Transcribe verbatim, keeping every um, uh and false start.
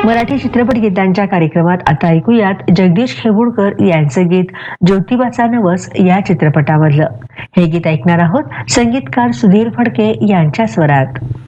मराठी चित्रपट गीतांच्या कार्यक्रमात आता ऐकूयात जगदीश खेबुडकर यांचं गीत ज्योतिबाचा नवस या चित्रपटामधलं. हे गीत ऐकणार आहोत संगीतकार सुधीर फडके यांच्या स्वरात.